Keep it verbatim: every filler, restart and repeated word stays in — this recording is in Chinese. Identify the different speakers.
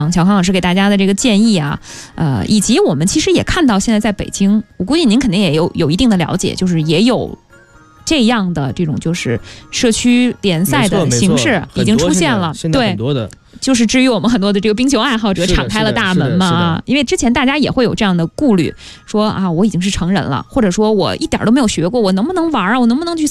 Speaker 1: 小康老师给大家的这个建议啊，呃，以及我们其实也看到现在在北京，我估计您肯定也有有一定的了解，就是也有这样的这种就是社区联赛的形式已经出现了，
Speaker 2: 现在很多的。
Speaker 1: 就是至于我们很多的这个冰球爱好者敞开了大门嘛，因为之前大家也会有这样的顾虑，说啊，我已经是成人了，或者说我一点都没有学过，我能不能玩啊？我能不能去